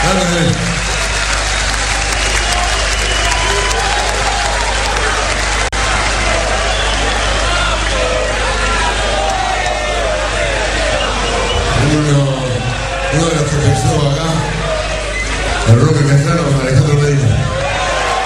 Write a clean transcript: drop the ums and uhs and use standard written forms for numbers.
Uno de los que pensó acá, el rock castellano, Alejandro Medina.